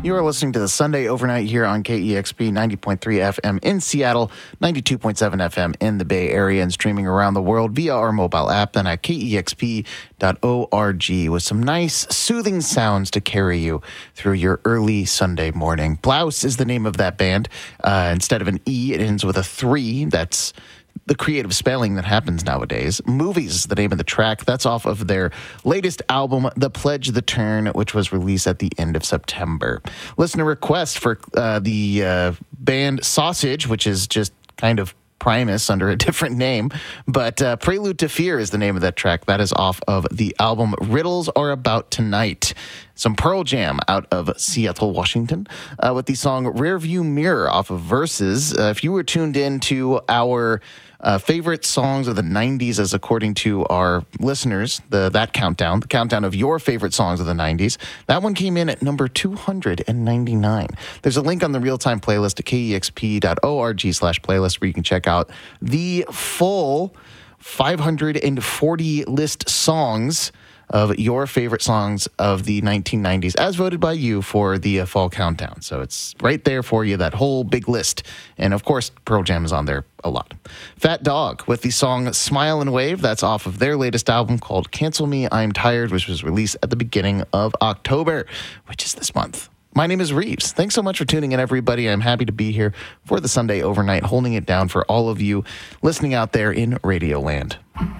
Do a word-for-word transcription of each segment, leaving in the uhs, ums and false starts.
You are listening to the Sunday Overnight here on K E X P ninety point three F M in Seattle, ninety-two point seven F M in the Bay Area, and streaming around the world via our mobile app and at K E X P dot org with some nice, soothing sounds to carry you through your early Sunday morning. Blouse is the name of that band. Uh, instead of an E, it ends with a three. That's the creative spelling that happens nowadays. Movies is the name of the track. That's off of their latest album, The Pledge the Turn, which was released at the end of September. Listener request for uh, the uh, band Sausage, which is just kind of Primus under a different name, but uh, Prelude to Fear is the name of that track. That is off of the album Riddles Are About Tonight. Some Pearl Jam out of Seattle, Washington, uh, with the song Rearview Mirror off of Verses. Uh, if you were tuned in to our uh, favorite songs of the nineties, as according to our listeners, the that countdown, the countdown of your favorite songs of the nineties, that one came in at number two hundred ninety-nine. There's a link on the real-time playlist at K E X P dot org slash playlist where you can check out the full five hundred forty list songs of your favorite songs of the nineteen nineties, as voted by you for the uh, fall countdown. So it's right there for you, that whole big list. And of course, Pearl Jam is on there a lot. Fat Dog with the song Smile and Wave. That's off of their latest album called Cancel Me, I'm Tired, which was released at the beginning of October, which is this month. My name is Reeves. Thanks so much for tuning in, everybody. I'm happy to be here for the Sunday Overnight, holding it down for all of you listening out there in Radio Land.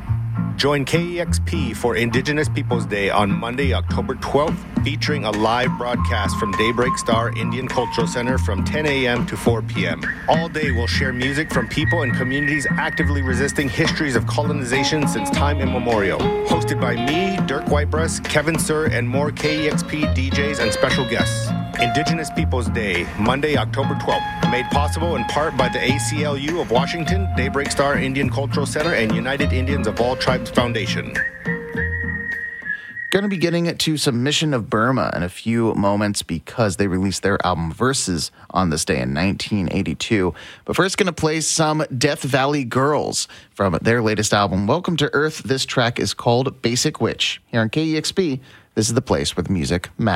Join K E X P for Indigenous Peoples Day on Monday, October twelfth, featuring a live broadcast from Daybreak Star Indian Cultural Center from ten a.m. to four p.m. All day we'll share music from people and communities actively resisting histories of colonization since time immemorial. Hosted by me, Dirk Whitebreast, Kevin Sir, and more K E X P D Js and special guests. Indigenous Peoples Day, Monday, October twelfth. Made possible in part by the A C L U of Washington, Daybreak Star Indian Cultural Center, and United Indians of All Tribes Foundation. Going to be getting to Submission of Burma in a few moments because they released their album Verses on this day in nineteen eighty-two. But first, going to play some Death Valley Girls from their latest album, Welcome to Earth. This track is called Basic Witch. Here on K E X P, this is the place where the music matters.